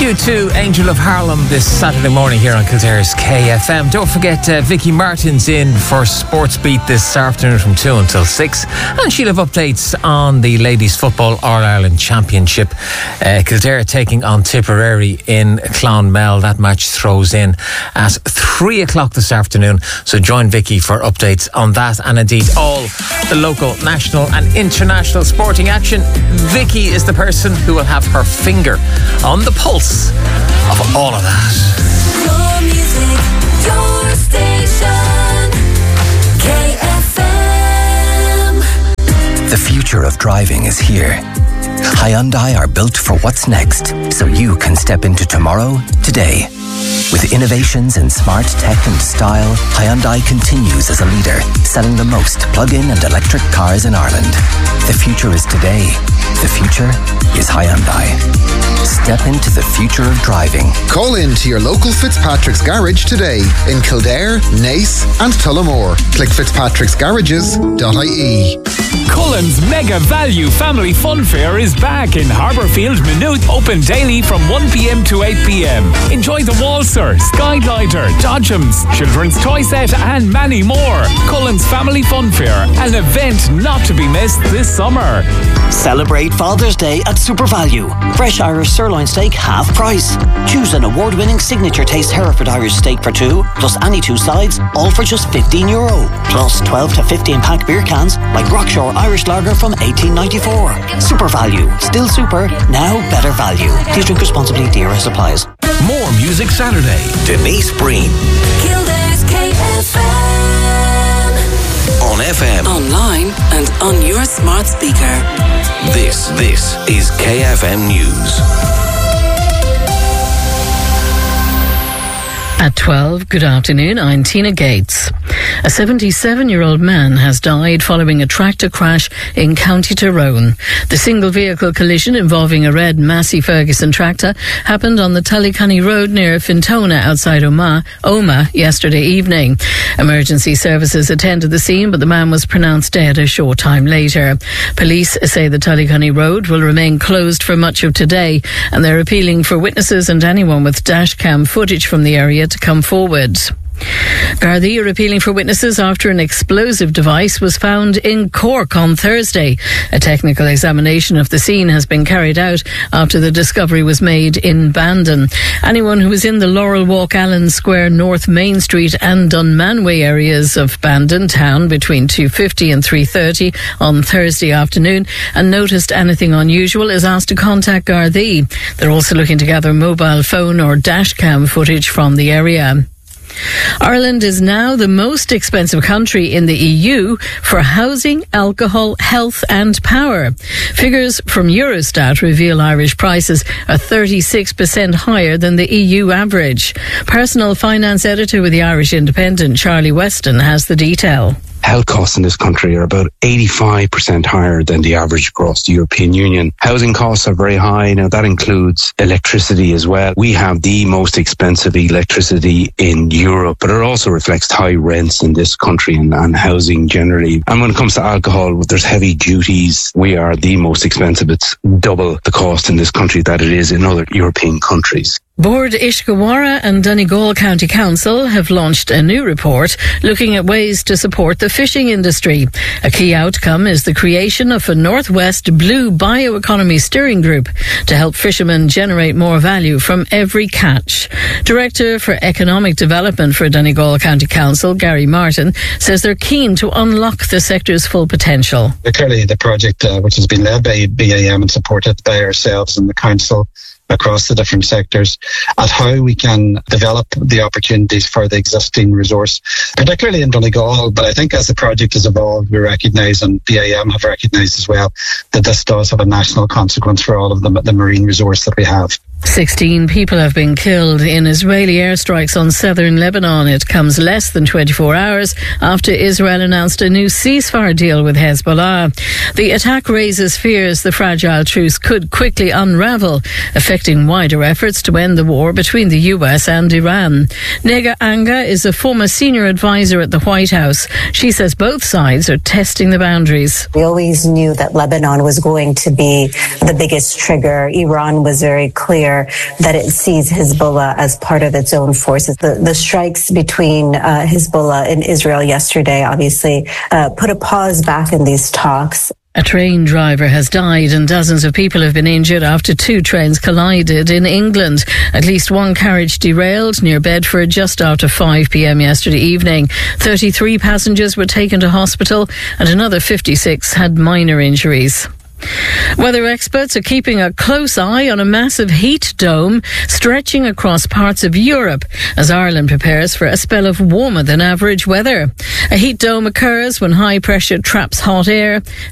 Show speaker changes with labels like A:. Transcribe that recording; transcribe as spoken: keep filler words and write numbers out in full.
A: You too, Angel of Harlem, this Saturday morning here on Kildare's K F M. Don't forget, uh, Vicky Martin's in for Sports Beat this afternoon from two until six. And she'll have updates on the Ladies Football All-Ireland Championship. Uh, Kildare taking on Tipperary in Clonmel. That match throws in at three o'clock this afternoon. So join Vicky for updates on that and indeed all the local, national and international sporting action. Vicky is the person who will have her finger on the pulse of all of that.
B: Your music, your station, K F M.
C: The future of driving is here. Hyundai are built for what's next, so you can step into tomorrow, today. With innovations in smart tech and style, Hyundai continues as a leader, selling the most plug-in and electric cars in Ireland. The future is today. The future is Hyundai. Step into the future of driving.
D: Call in to your local Fitzpatrick's Garage today in Kildare, Naas and Tullamore. Click fitzpatricks garages dot I E.
E: Cullen's Mega Value Family Fun Fair is back in Harbourfield, Maynooth, open daily from one p.m. to eight p.m. Enjoy the Walser, Skyglider, Dodgems, Children's Toy Set and many more. Cullen's Family Fun Fair, an event not to be missed this summer.
F: Celebrate Father's Day at Super Value. Fresh Irish sirloin steak half price. Choose an award-winning signature taste Hereford Irish steak for two, plus any two sides, all for just fifteen euro. Plus twelve to fifteen pack beer cans like Rockshore Irish Lager from eighteen ninety-four. Super Value. Still super, now better value. Please drink responsibly. D R S applies.
G: More Music Saturday. Denise Breen.
B: Kildare's K F M.
G: On F M.
B: Online and on your smart speaker.
G: This, this is K F M News.
H: At twelve, good afternoon, I'm Tina Gates. A seventy-seven-year-old man has died following a tractor crash in County Tyrone. The single-vehicle collision involving a red Massey Ferguson tractor happened on the Tullycunny Road near Fintona outside Omagh, Omagh yesterday evening. Emergency services attended the scene, but the man was pronounced dead a short time later. Police say the Tullycunny Road will remain closed for much of today, and they're appealing for witnesses and anyone with dashcam footage from the area to come forward. Gardaí are appealing for witnesses after an explosive device was found in Cork on Thursday. A technical examination of the scene has been carried out after the discovery was made in Bandon. Anyone who was in the Laurel Walk, Allen Square, North Main Street and Dunmanway areas of Bandon town between two fifty and three thirty on Thursday afternoon and noticed anything unusual is asked to contact Gardaí. They're also looking to gather mobile phone or dashcam footage from the area. Ireland is now the most expensive country in the E U for housing, alcohol, health and power. Figures from Eurostat reveal Irish prices are thirty-six percent higher than the E U average. Personal finance editor with the Irish Independent, Charlie Weston, has the detail.
I: Health costs in this country are about eighty-five percent higher than the average across the European Union. Housing costs are very high. Now, that includes electricity as well. We have the most expensive electricity in Europe, but it also reflects high rents in this country and, and housing generally. And when it comes to alcohol, there's heavy duties. We are the most expensive. It's double the cost in this country that it is in other European countries.
H: Bord Ishkawara and Donegal County Council have launched a new report looking at ways to support the fishing industry. A key outcome is the creation of a Northwest Blue Bioeconomy Steering Group to help fishermen generate more value from every catch. Director for Economic Development for Donegal County Council, Gary Martin, says they're keen to unlock the sector's full potential.
J: Clearly, the project, uh, which has been led by B A M and supported by ourselves and the Council, across the different sectors, at how we can develop the opportunities for the existing resource, particularly in Donegal. But I think as the project has evolved, we recognise, and B A M have recognised as well, that this does have a national consequence for all of the, the marine resource that we have.
H: sixteen people have been killed in Israeli airstrikes on southern Lebanon. It comes less than twenty-four hours after Israel announced a new ceasefire deal with Hezbollah. The attack raises fears the fragile truce could quickly unravel, affecting wider efforts to end the war between the U S and Iran. Nega Anga is a former senior advisor at the White House. She says both sides are testing the boundaries.
K: We always knew that Lebanon was going to be the biggest trigger. Iran was very clear clear that it sees Hezbollah as part of its own forces. The, the strikes between uh, Hezbollah and Israel yesterday obviously uh, put a pause back in these talks.
H: A train driver has died and dozens of people have been injured after two trains collided in England. At least one carriage derailed near Bedford just after five p.m. yesterday evening. thirty-three passengers were taken to hospital and another fifty-six had minor injuries. Weather experts are keeping a close eye on a massive heat dome stretching across parts of Europe as Ireland prepares for a spell of warmer than average weather. A heat dome occurs when high pressure traps hot air